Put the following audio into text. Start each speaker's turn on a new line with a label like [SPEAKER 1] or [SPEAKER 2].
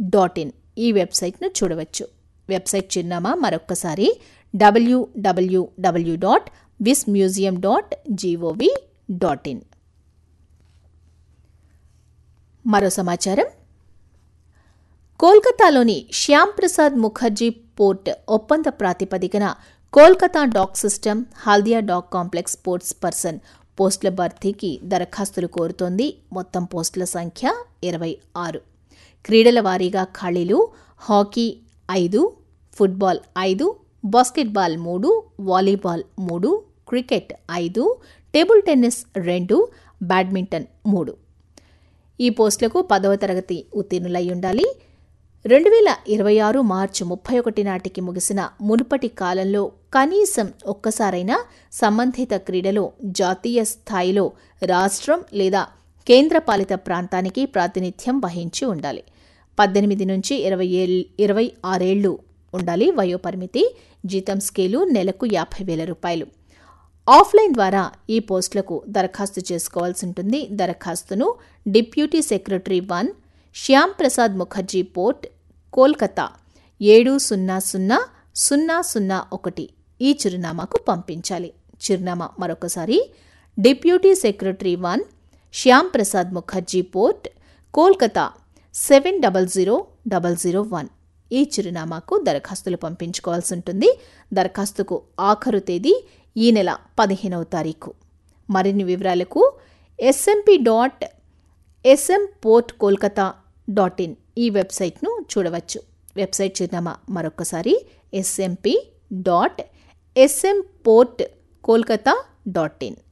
[SPEAKER 1] ఈ వెబ్సైట్ను చూడవచ్చు. వెబ్సైట్ చిరునామా మరొక్కసారి www.vismuseum.gov.in. మరో సమాచారం, కోల్కతాలోని శ్యామ్ ప్రసాద్ ముఖర్జీ పోర్ట్ ఒప్పంద ప్రాతిపదికన Kolkata dock system, Haldia dock complex sports person పోస్టుల భర్తీకి దరఖాస్తులు కోరుతోంది. మొత్తం పోస్టుల సంఖ్య 26. క్రీడల వారీగా ఖాళీలు: hockey 5, football 5, basketball 3, volleyball 3, cricket 5, table tennis 2, badminton 3. ఈ పోస్టులకు 10వ తరగతి ఉత్తీర్ణులై ఉండాలి. 2026 మార్చి 31 నాటికి ముగిసిన మునుపటి కాలంలో కనీసం ఒక్కసారైనా సంబంధిత క్రీడలో జాతీయ స్థాయిలో రాష్ట్రం లేదా కేంద్రపాలిత ప్రాంతానికి ప్రాతినిధ్యం వహించి ఉండాలి. 18 నుంచి 26 ఏళ్లు ఉండాలి వయోపరిమితి. జీతం స్కేలు నెలకు 50,000 రూపాయలు. ఆఫ్లైన్ ద్వారా ఈ పోస్టులకు దరఖాస్తు చేసుకోవాల్సి ఉంటుంది. దరఖాస్తును deputy secretary 1, Shyam Prasad Mukherjee port, Kolkata 700001 ఈ చిరునామాకు పంపించాలి. చిరునామా మరొకసారి deputy secretary 1, Shyam Prasad Mukherjee port, Kolkata 700001 ఈ చిరునామాకు దరఖాస్తులు పంపించుకోవాల్సి ఉంటుంది. దరఖాస్తుకు ఆఖరు తేదీ ఈ నెల 15వ తారీఖు. మరిన్ని వివరాలకు smp.smportkolkata.in ఈ వెబ్సైట్ను చూడవచ్చు. వెబ్సైట్ చిరునామా మరొకసారి smp.smportkolkata.in.